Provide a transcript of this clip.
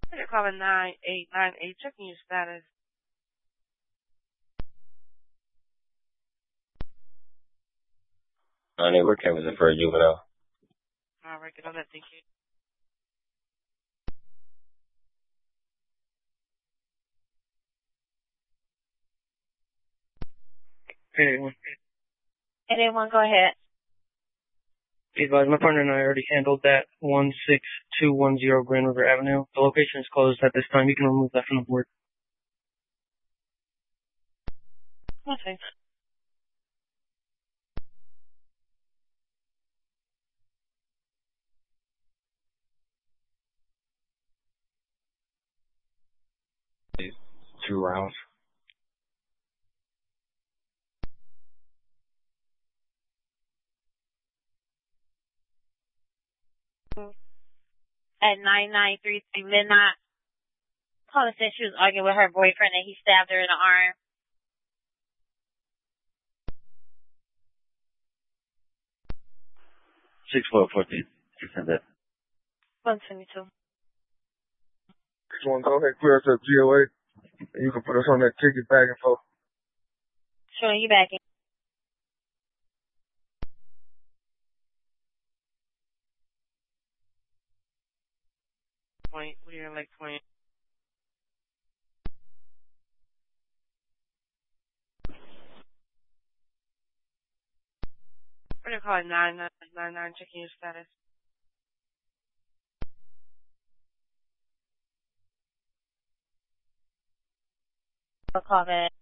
You're calling 9898, checking your status. They were canvassing for a juvenile. All right, get on that, thank you. Anyone? Anyone, go ahead. Advise, my partner and I already handled that 16210 Grand River Avenue. The location is closed at this time. You can remove that from the board. Okay. Two rounds. At 9933 midnight. Caller said she was arguing with her boyfriend and he stabbed her in the arm. 6-4-14. She said that. 122. Just want to go ahead and clear us up GOA. And you can put us on that ticket back and forth. Sure, you back in. Point, we're like point. We're calling 9999, checking your status. I'll call that.